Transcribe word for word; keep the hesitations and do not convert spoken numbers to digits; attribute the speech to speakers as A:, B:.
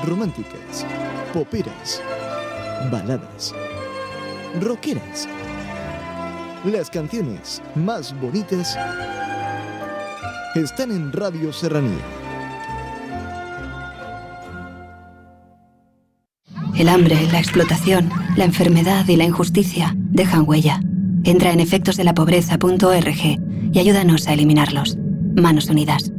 A: románticas, poperas, baladas, rockeras. Las canciones más bonitas están en Radio Serranía.
B: El hambre, la explotación, la enfermedad y la injusticia dejan huella. Entra en efectos de la pobreza punto org y ayúdanos a eliminarlos. Manos Unidas.